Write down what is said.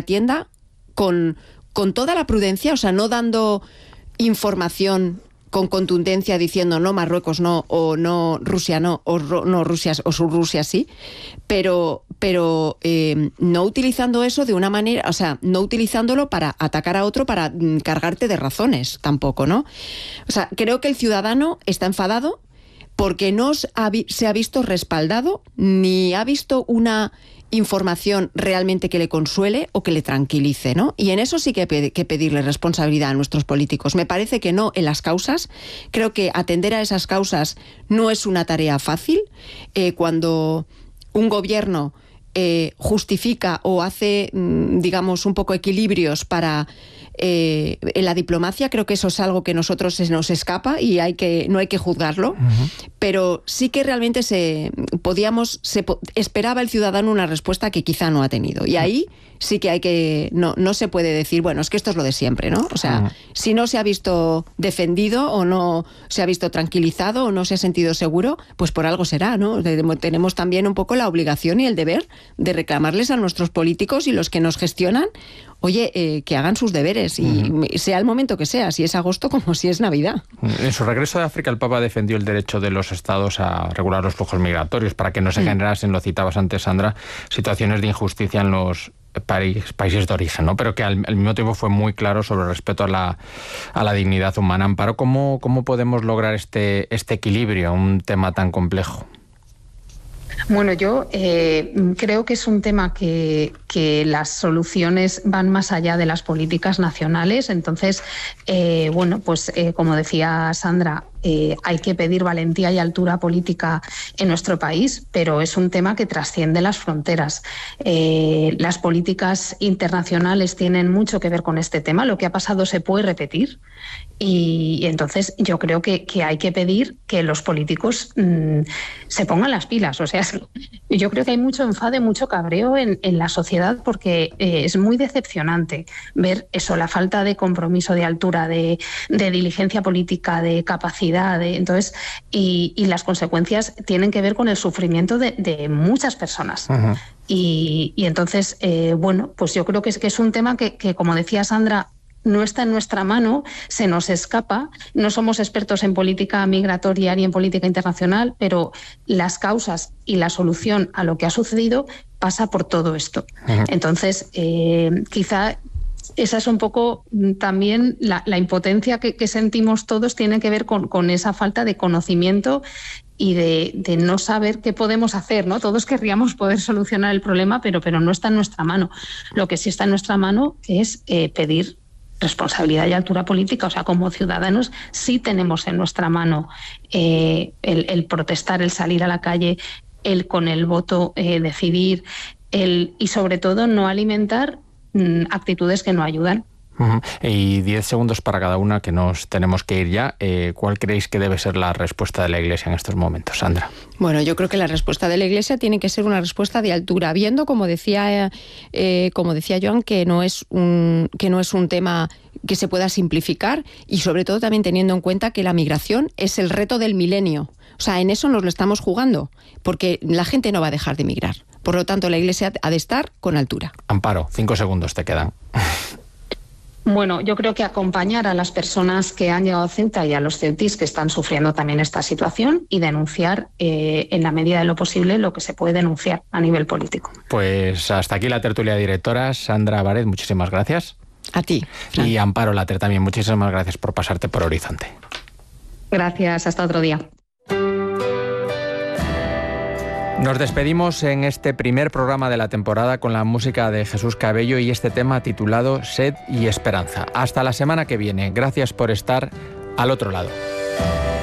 atienda con toda la prudencia, o sea, no dando información con contundencia diciendo no, Marruecos no, o no, Rusia no, o no, Rusia, o Rusia sí, pero no utilizando eso de una manera, o sea, no utilizándolo para atacar a otro, para cargarte de razones tampoco, ¿no? O sea, creo que el ciudadano está enfadado porque no se ha visto respaldado, ni ha visto una información realmente que le consuele o que le tranquilice, ¿no? Y en eso sí que hay que pedirle responsabilidad a nuestros políticos. Me parece que no en las causas. Creo que atender a esas causas no es una tarea fácil. Cuando un gobierno justifica o hace, digamos, un poco equilibrios para en la diplomacia, creo que eso es algo que a nosotros se nos escapa y no hay que juzgarlo, pero sí que realmente esperaba el ciudadano una respuesta que quizá no ha tenido. Y ahí sí que no se puede decir, bueno, es que esto es lo de siempre, ¿no? O sea, si no se ha visto defendido o no se ha visto tranquilizado o no se ha sentido seguro, pues por algo será, ¿no? Tenemos también un poco la obligación y el deber de reclamarles a nuestros políticos y los que nos gestionan, oye, que hagan sus deberes y sea el momento que sea, si es agosto como si es Navidad. En su regreso de África, el Papa defendió el derecho de los estados a regular los flujos migratorios para que no se generasen, lo citabas antes, Sandra, situaciones de injusticia en los países de origen, ¿no? Pero que al mismo tiempo fue muy claro sobre el respeto a la dignidad humana. Amparo, ¿cómo podemos lograr este equilibrio, un tema tan complejo? Bueno, yo creo que es un tema que las soluciones van más allá de las políticas nacionales. Entonces, como decía Sandra, hay que pedir valentía y altura política en nuestro país, pero es un tema que trasciende las fronteras. Las políticas internacionales tienen mucho que ver con este tema. Lo que ha pasado se puede repetir y entonces yo creo que hay que pedir que los políticos se pongan las pilas. O sea, yo creo que hay mucho enfado y mucho cabreo en la sociedad porque es muy decepcionante ver eso, la falta de compromiso, de altura, de diligencia política, de capacidad. Entonces, y las consecuencias tienen que ver con el sufrimiento de muchas personas. Y entonces, pues yo creo que es un tema que, como decía Sandra, no está en nuestra mano, se nos escapa. No somos expertos en política migratoria ni en política internacional, pero las causas y la solución a lo que ha sucedido pasa por todo esto. Entonces, quizá esa es un poco también la impotencia que sentimos todos, tiene que ver con esa falta de conocimiento y de no saber qué podemos hacer, ¿no? Todos querríamos poder solucionar el problema, pero no está en nuestra mano. Lo que sí está en nuestra mano es pedir responsabilidad y altura política. O sea, como ciudadanos sí tenemos en nuestra mano el protestar, el salir a la calle, el con el voto decidir, y sobre todo no alimentar actitudes que no ayudan. Y 10 segundos para cada una, que nos tenemos que ir ya. ¿Cuál creéis que debe ser la respuesta de la Iglesia en estos momentos, Sandra? Bueno, yo creo que la respuesta de la Iglesia tiene que ser una respuesta de altura, viendo, como decía Joan, que no es un tema que se pueda simplificar, y sobre todo también teniendo en cuenta que la migración es el reto del milenio. O sea, en eso nos lo estamos jugando, porque la gente no va a dejar de migrar. Por lo tanto, la Iglesia ha de estar con altura. Amparo, 5 segundos te quedan. Bueno, yo creo que acompañar a las personas que han llegado a Ceuta y a los ceutíes que están sufriendo también esta situación y denunciar en la medida de lo posible lo que se puede denunciar a nivel político. Pues hasta aquí la tertulia de directoras. Sandra Bárez, muchísimas gracias. A ti, Fran. Y Amparo Later también, muchísimas gracias por pasarte por Horizonte. Gracias, hasta otro día. Nos despedimos en este primer programa de la temporada con la música de Jesús Cabello y este tema titulado Sed y Esperanza. Hasta la semana que viene. Gracias por estar al otro lado.